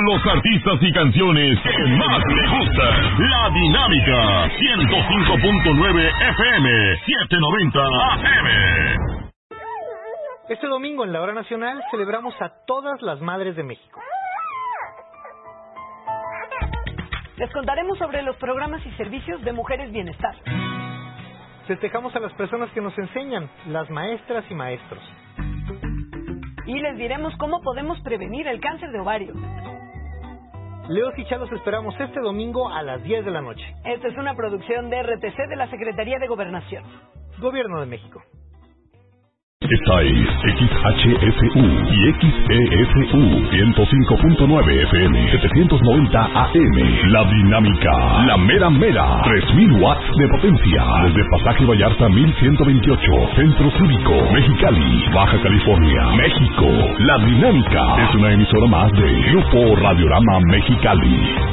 los artistas y canciones que más le gustan. La Dinámica 105.9 FM, 790 AM. Este domingo en la Hora Nacional celebramos a todas las madres de México. Les contaremos sobre los programas y servicios de Mujeres Bienestar. Festejamos a las personas que nos enseñan, las maestras y maestros. Y les diremos cómo podemos prevenir el cáncer de ovario. Leos y Cha los esperamos este domingo a las 10 de la noche. Esta es una producción de RTC de la Secretaría de Gobernación. Gobierno de México. Esta es XHSU y XESU 105.9 FM 790 AM. La Dinámica, la mera mera, 3000 watts de potencia. Desde Pasaje Vallarta 1128, Centro Cívico, Mexicali, Baja California, México. La Dinámica es una emisora más de Grupo Radiorama Mexicali.